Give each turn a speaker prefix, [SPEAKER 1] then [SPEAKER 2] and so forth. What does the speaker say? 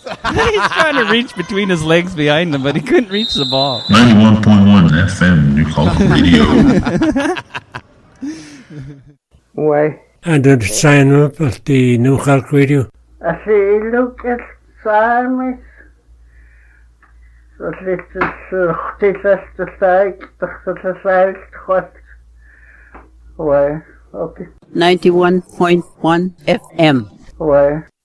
[SPEAKER 1] He's trying to reach between his legs behind him, but he couldn't reach the ball.
[SPEAKER 2] 91.1 FM, New Clark Radio.
[SPEAKER 3] Why?
[SPEAKER 4] And did sign up at the New Clark Radio?
[SPEAKER 3] I see, look at Simon. Dat ligt dus dit is de tijd, dat is eigenlijk goed. Why? Okay.
[SPEAKER 5] 91.1 FM.
[SPEAKER 3] Why?